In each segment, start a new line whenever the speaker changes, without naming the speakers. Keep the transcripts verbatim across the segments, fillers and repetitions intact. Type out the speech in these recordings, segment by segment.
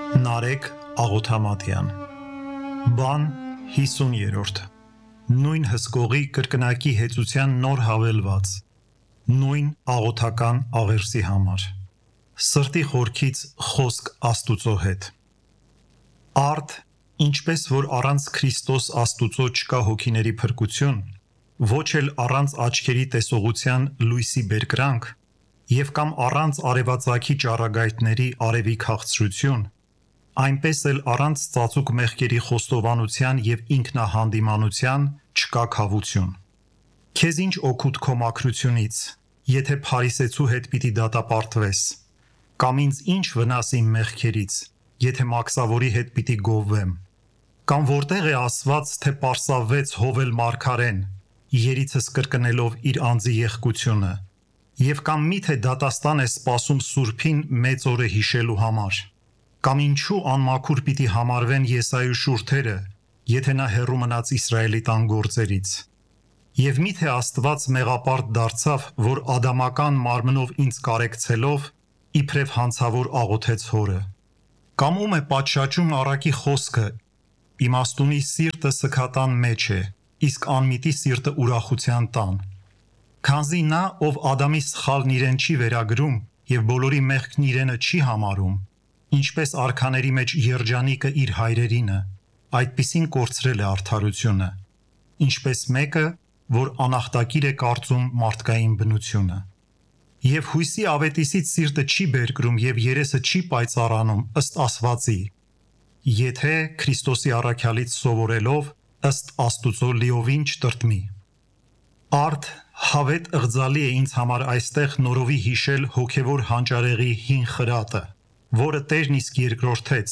Նարեկ Աղոթամատյան Բան հիսուներորդ Նույն հսկողի կրկնակի հեծության նոր հավելված Նույն աղոթական աղերսի համար Սրտի խորքից խոսք Աստուծո հետ Արդ, ինչպես որ առանց Քրիստոս Աստուծո չկա հոգիների փրկություն, ոչ էլ առանց աչքերի տեսողության լույսի բերկրանք, և կամ առանց արևածագի ճառագայթների արևի քաղցրություն, այնպես էլ առանց ծածուկ մեղքերի խոստովանության և ինքնահանդիմանության չկա քավություն։ Քեզ ինչ օգուտ քո մաքրությունից, եթե փարիսեցու հետ պիտի դատապարտվես, կամ ինձ ինչ վնաս իմ մեղքերից, եթե մաքսավորի հետ պիտի գովվեմ, կամ որտեղ է ասված, թե պարսավվեց Հովել մարգարեն, երիցս կրկնելով իր անձի եղկությունը, և կամ միթե դատաստան է սպասում Սուրբին մեծ օրը հիշելու համար, կամ ինչու անմաքուր պիտի համարվեն Եսայի շուրթերը, եթե նա հեռու մնաց Իսրայելի տան գործերից, և միթե Աստված մեղապարտ դարձավ, որ ադամական մարմնով ինձ կարեկցելով, իբրև հանցավոր աղոթեց Հորը, կամ ում է պատշաճում առակի խոսքը, իմաստունի սիրտը սգատան մեջ է, իսկ անմիտի սիրտը ուրախության տան, քանզի նա, ով Ադամի սխալն իրեն չի վերագրում և բոլորի մեղքն իրենը չի համարում, ինչպես արքաների մեջ երջանիկը իր հայրերինը, այդպիսին կորցրել է արդարությունը, ինչպես մեկը, որ անախտակիր է կարծում մարդկային բնությունը։ Եվ հույսի ավետիսից սիրտը չի բերկրում և երեսը չի պայծառանում ըստ ասվածի, եթե Քրիստոսի առաքյալից սովորելով ըստ Աստուծո լիովին չտրտմի։ Արդ հավետ ըղձալի է ինձ համար այստեղ նորովի հիշել հոգևոր հանճարեղի հին խրատը, որը Տերն իսկ երկրորդեց,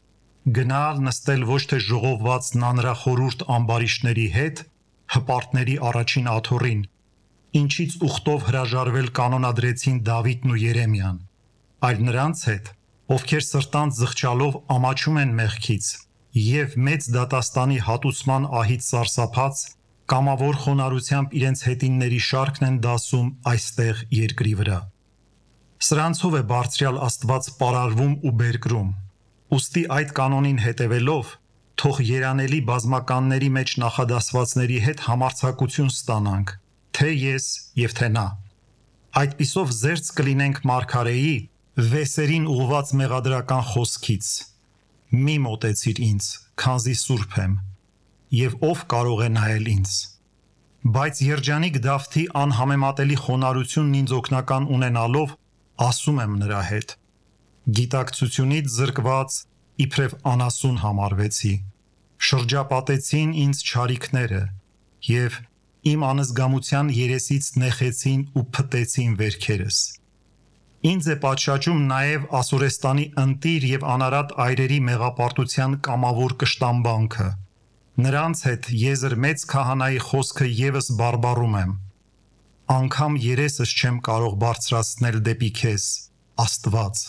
գնալ նստել ոչ թե ժողովված նանրախորուրդ ամբարիշտների հետ, հպարտների առաջին աթոռին, ինչից ուխտով հրաժարվել կանոնադրեցին Դավիթն ու Երեմիան, այլ նրանց հետ, ովքեր սրտանց զղջալով ամաչում են մեղքից և մեծ դատաստանի հատուցման ահից սարսափած, կամավոր խոնարհությամբ իրենց հետինների շարքն են դասում այստեղ երկրի վրա։ Սրանցով է բարձրյալ Աստված պարարվում ու բերկրում, ուստի այդ կանոնին հետևելով, թող երանելի բազմականների մեջ նախադասվածների հետ համարձակություն ստանանք, թե ես և թե նա։ Այդպիսով զերծ կլինենք մարգարեի վեսերին ուղված մեղադրական խոսքից. «Մի մոտեցիր ինձ, քանզի սուրբ եմ, և ով կարող է նայել ինձ»։ Բայց երջանիկ Դավթի անհամեմատելի խոնարհությունն ինձ օգնական ունենալով, ասում եմ նրա հետ. «Գիտակցությունից զրկված իբրև անասուն համարվեցի, շրջապատեցին ինձ չարիքները և իմ անզգամության երեսից նեխեցին ու փտեցին վերքերս։ Ինձ է պատշաճում նաև Ասորեստանի ընտիր և անարատ այրերի մեղապարտության կամավոր կշտամբանքը, նրանց հետ եզր մեծ քահանայի խոսքը ևս բարբառում եմ, անգամ երեսս չեմ կարող բարձրացնել դեպի քեզ, Աստված։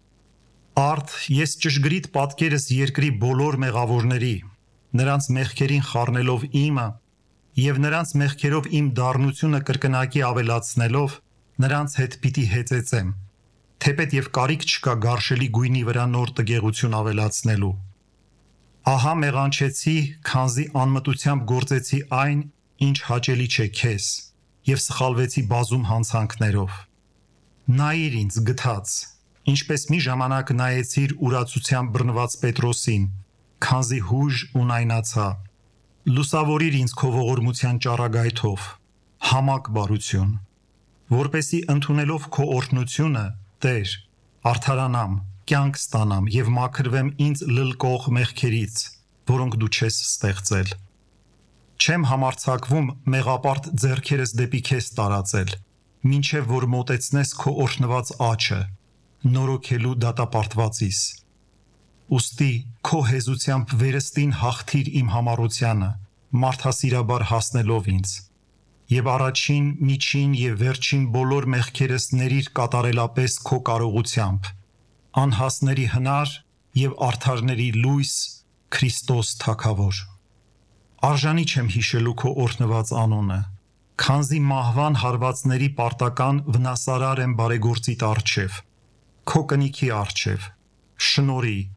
Արդ ես ճշգրիտ պատկերս երկրի բոլոր մեղավորների, նրանց մեղքերին խառնելով իմը և նրանց մեղքերով իմ դառնությունը կրկնակի ավելացնելով, նրանց հետ պիտի հեծեծեմ, թեպետ և կարիք չկա գարշելի գույնի վրա նոր տգեղություն ավելացնելու։ Ահա մեղանչեցի, քանզի անմտությամբ գործեցի այն, ինչ հաճելի չէ քեզ, և սխալվեցի բազում հանցանքներով։ Նայիր ինձ գթած, ինչպես մի ժամանակ նայեցիր ուրացությամբ բռնված Պետրոսին, քանզի հույժ ունայնացա, լուսավորիր ինձ քո ողորմության ճառագայթով, համակ բարություն, որպեսզի ընդունելով քո օրհնությունը, Տեր, արդարանամ, կյանք ստանամ և մաքրվեմ ինձ լլկող մեղքերից, որոնք դու չես ստեղծել։ Չեմ համարձակվում մեղապարտ ձեռքերս դեպի քեզ տարածել, մինչև որ մոտեցնես քո օրհնված աջը, նորոգելու դատապարտվածիս։ Ուստի քո հեզությամբ վերստին հաղթիր իմ համառությանը, մարդասիրաբար հասնելով ինձ, և առաջին, միջին և վերջին բոլոր մեղքերս ներիր կատարելապես քո կարողությամբ, անհասների հնար և արդարների լույս, Քրիստոս Թագավոր։ Արժանի չեմ հիշելու քո օրհնված անունը, քանզի մահվան հարվածների պարտական վնասարար եմ բարեգործիդ առջև, քո կնիքի առջև, շնորհի,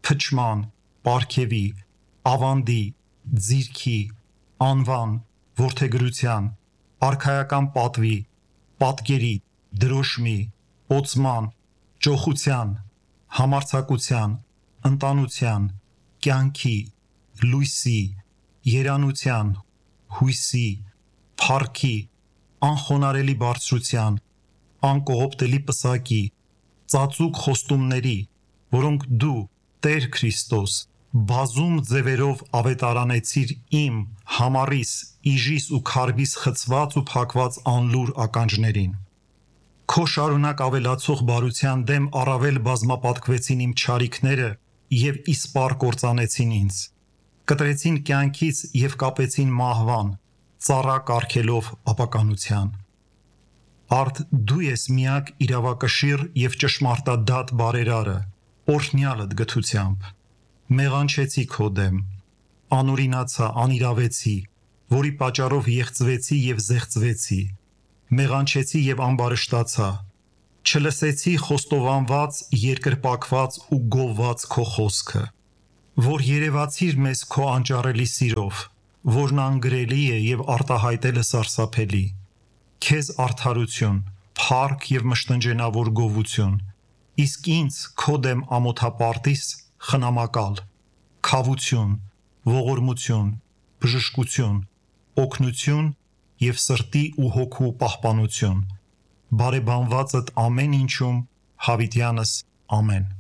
թչման, պարգևի, ավանդի, ձիրքի, անվան, որդեգրության, արքայական պատվի, պատկերի, դրոշմի, օծման, ճոխության, համարձակության, ընտանության, կյանքի, լույսի, երանության, հույսի, փառքի, անխոնարելի բարձրության, անկողոպտելի պսակի, ծածուկ խոստումների, որոնք դու, Տեր Քրիստոս, բազում ձևերով ավետարանեցիր իմ, համառիս, իժիս ու քարվիս խցված ու փակված անլուր ականջներին։ Քո շարունակ ավելացող բարության դեմ առավել բազմապատկվեցին իմ չարիքները և իսպառ կործանեցին ինձ, կտրեցին կյանքից և կապեցին մահվան, ծառա կարգելով ապականության։ Արդ դու ես միակ իրավակշիռ և ճշմարտադատ բարերարը, օրհնյալդ գթությամբ։ Մեղանչեցի քո դեմ, անօրինացա, անիրավեցի, որի պատճառով եղծվեցի և զեղծվեցի, մեղանչեցի և ամբարշտացա, չլսեցի խոստովանված, երկրպագված ու գովված քո խոսքը, որ երևացիր մեզ քո անճառելի սիրով, որն անգրելի է և արտահայտելը սարսափելի, քեզ արդարություն, փառք և մշտնջենավոր գովություն, իսկ ինձ քո դեմ ամոթապարտիս խնամակալ, քավություն, ողորմություն, բժշկություն, օգնություն և սրտի ու հոգու պահպանություն, բարեբանվածդ ամեն ինչում հավիտյանս ամեն։